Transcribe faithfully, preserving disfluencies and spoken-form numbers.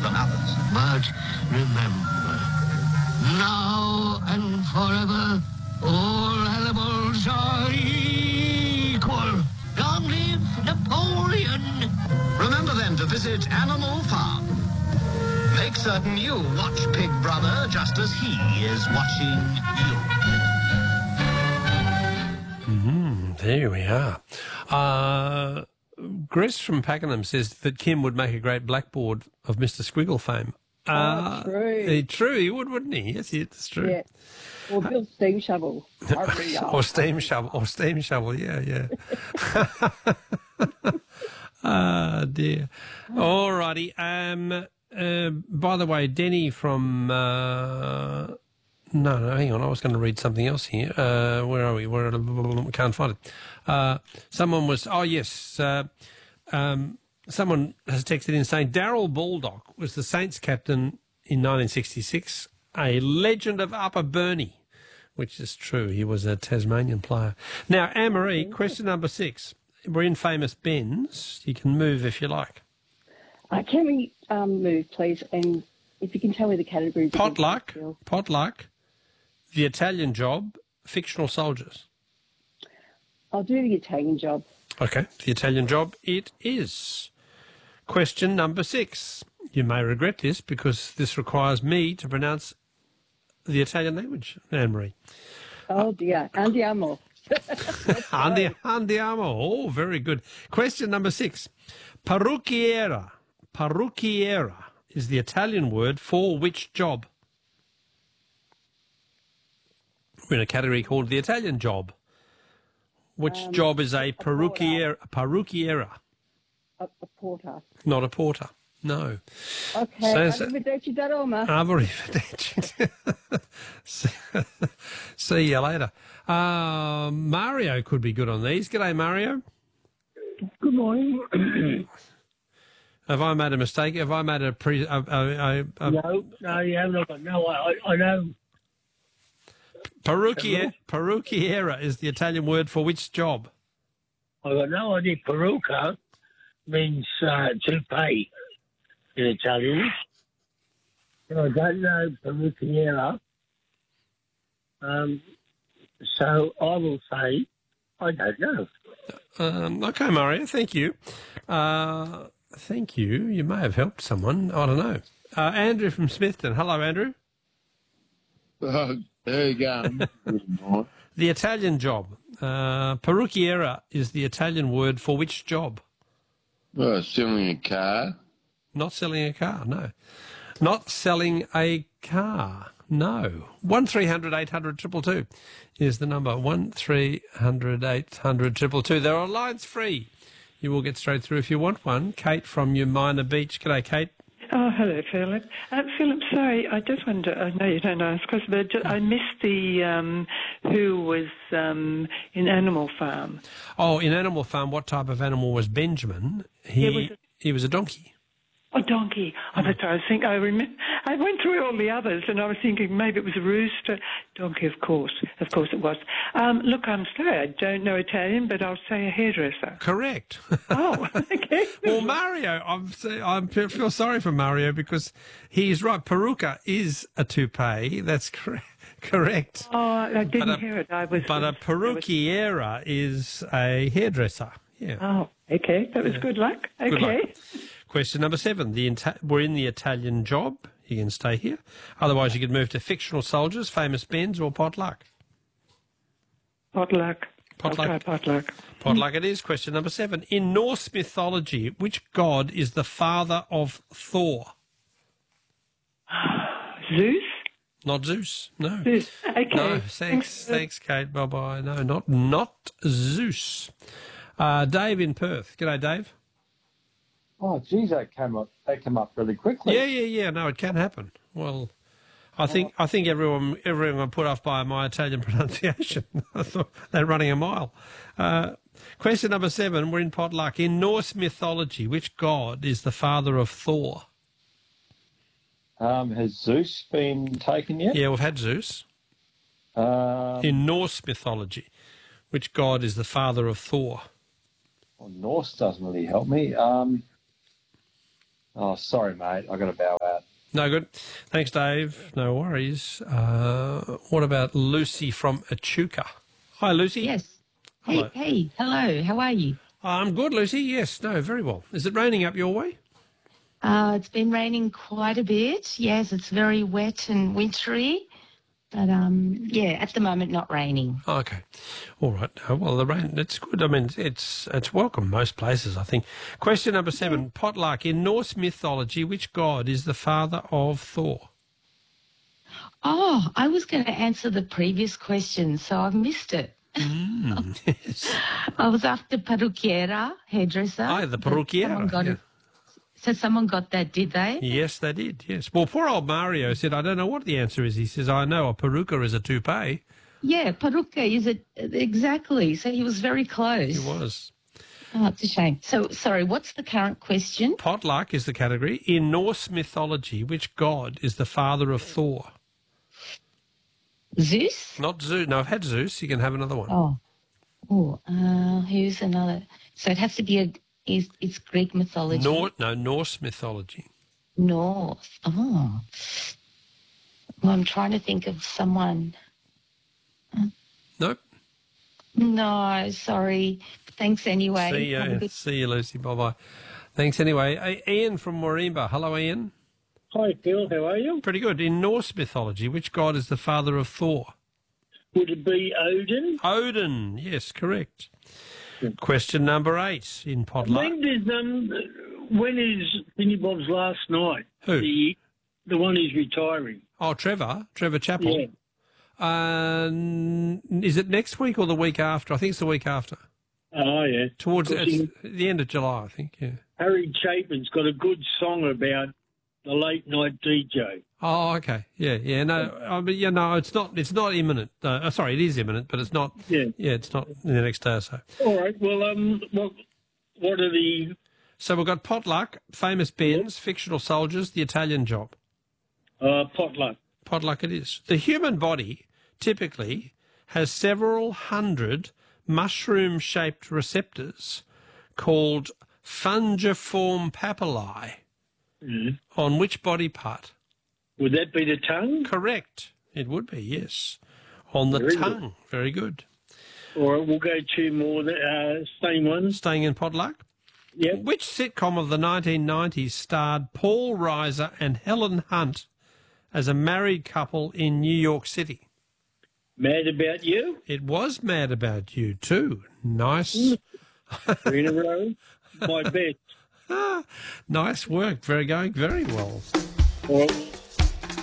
than others. But remember, now and forever, all animals are equal. Long live Napoleon! Remember then to visit Animal Farm. Make certain you watch Pig Brother just as he is watching you. Mm-hmm, there we are. Uh, Grace from Pakenham says that Kim would make a great blackboard of Mister Squiggle fame. Uh, oh, true. He, true, he would, wouldn't he? Yes, it's true. Yeah. Or build steam shovel. or steam shovel. Or steam shovel, yeah, yeah. Ah, dear. All righty. Um, uh, by the way, Denny from... Uh, no, no, hang on. I was going to read something else here. Uh, where are we? Where we can't find it. Uh, someone was... Oh, yes. Uh, um, someone has texted in saying Darryl Baldock was the Saints captain in nineteen sixty-six, a legend of Upper Burney, which is true. He was a Tasmanian player. Now, Anne-Marie, question number six. We're in Famous Ben's. You can move if you like. Uh, can we um, move, please? And if you can tell me the categories. Potluck, potluck, The Italian Job, Fictional Soldiers. I'll do the Italian Job. Okay, The Italian Job it is. Question number six. You may regret this because this requires me to pronounce the Italian language, Anne-Marie. Oh, dear. Andiamo. Andi, andiamo. Oh, very good. Question number six. Parrucchiera. Parrucchiera is the Italian word for which job? We're in a category called the Italian job. Which um, job is a, a parrucchiera? Parrucchiera. A, a porter. Not a porter. No. Okay. Arrivederci da Roma. Arrivederci. See you later. Uh, Mario could be good on these. G'day, Mario. Good morning. Have I made a mistake? Have I made a pre... A, a, a, a, no, no, you haven't. No, I, I know. Parrucchiera, parrucchiera is the Italian word for which job? I got no idea. Parrucca means uh, to pay in Italian. And I don't know parrucchiera. Um, so I will say I don't know. Um, okay, Mario, thank you. Uh, thank you. You may have helped someone. I don't know. Uh, Andrew from Smithton. Hello, Andrew. Uh, there you go. The Italian job. Uh, parrucchiera is the Italian word for which job? Uh, selling a car. Not selling a car, no. Not selling a car, no. one three hundred eight hundred two two two is the number. one three hundred eight hundred two two two. There are lines free. You will get straight through if you want one. Kate from Umina Beach. G'day, Kate. Oh, hello, Philip. Uh, Philip, sorry, I just wonder, I know you don't ask questions, but just, I missed the um, who was um, in Animal Farm. Oh, in Animal Farm, what type of animal was Benjamin? He, was a, he was a donkey. A donkey. Oh, that's right. I think I remember. I went through all the others, and I was thinking maybe it was a rooster. Donkey, of course. Of course it was. Um, look, I'm sorry, I don't know Italian, but I'll say a hairdresser. Correct. Oh, okay. Well, Mario, I'm, I feel sorry for Mario because he's right. Peruca is a toupee. That's cor- correct. Oh, I didn't a, hear it. I was. But a perucchiera is a hairdresser. Yeah. Oh, okay. That was yeah. good luck. Okay. Good luck. Question number seven. The Ita- we're in the Italian job. You can stay here. Otherwise, you could move to fictional soldiers, Famous Ben's, or potluck. Potluck. Potluck. I'll try potluck. Potluck it is. Question number seven. In Norse mythology, which god is the father of Thor? Zeus? Not Zeus. No. Zeus. Okay. No. Thanks. Thanks, Kate. Bye bye. No, not not Zeus. Uh, Dave in Perth. G'day, Dave. Oh, geez, that came up. That came up really quickly. Yeah, yeah, yeah. No, it can happen. Well, I think I think everyone everyone put off by my Italian pronunciation. I thought they're running a mile. Uh, question number seven. We're in potluck. In Norse mythology, which god is the father of Thor? Um, has Zeus been taken yet? Yeah, we've had Zeus. Um, in Norse mythology, which god is the father of Thor? Well, Norse doesn't really help me. Um, Oh, sorry, mate. I got to bow out. No good. Thanks, Dave. No worries. Uh, what about Lucy from Echuca? Hi, Lucy. Yes. Hello. Hey, hey, hello. How are you? I'm good, Lucy. Yes, no, very well. Is it raining up your way? Uh, it's been raining quite a bit. Yes, it's very wet and wintry. But, um, yeah, at the moment, not raining. Oh, okay. All right. No, well, the rain, it's good. I mean, it's it's welcome most places, I think. Question number seven, potluck. In Norse mythology, which god is the father of Thor? Oh, I was going to answer the previous question, so I've missed it. Mm, yes. I was after Parukiera, hairdresser. Ah, the but someone Parukiera. got Yeah. it. So someone got that, did they? Yes, they did, yes. Well, poor old Mario said, I don't know what the answer is. He says, I know a peruka is a toupee. Yeah, Paruka is it exactly. So he was very close. He was. Oh, it's a shame. So, sorry, what's the current question? Potluck is the category. In Norse mythology, which god is the father of Thor? Zeus? Not Zeus. No, I've had Zeus. You can have another one. Oh, oh, uh, who's another? So it has to be a. Is it's Greek mythology? Nor- no, Norse mythology. North. Oh. Well, I'm trying to think of someone. Nope. No, sorry. Thanks anyway. See Have a you, good- see you, Lucy. Bye-bye. Thanks anyway. Hey, Ian from Morimba. Hello, Ian. Hi, Phil. How are you? Pretty good. In Norse mythology, which god is the father of Thor? Would it be Odin? Odin. Yes, correct. Question number eight in Potluck. When does um when is Finny Bob's last night? Who? The the one who's retiring. Oh, Trevor. Trevor Chappell. Yeah. Uh, n- is it next week or the week after? I think it's the week after. Oh yeah. Towards Because it's he- the end of July, I think, yeah. Harry Chapman's got a good song about the late night D J. Oh, okay. Yeah, yeah. No, I mean, yeah, no, it's not. It's not imminent. Uh, uh, sorry, it is imminent, but it's not. Yeah. Yeah, it's not in the next day or so. All right. Well, um, what what are the So we've got Potluck, Famous Bens, Fictional Soldiers, The Italian Job. uh potluck? Potluck it is. The human body typically has several hundred mushroom-shaped receptors called fungiform papillae. Mhm. On which body part? Would that be the tongue? Correct. It would be, yes. On the Very good. tongue. Very good. Or we'll go two more. Uh, same ones. Staying in Potluck. Yep. Which sitcom of the nineteen nineties starred Paul Reiser and Helen Hunt as a married couple in New York City? Mad About You. It was Mad About You too. Nice. Three in a row. My best. Nice work. Very going very well. Well,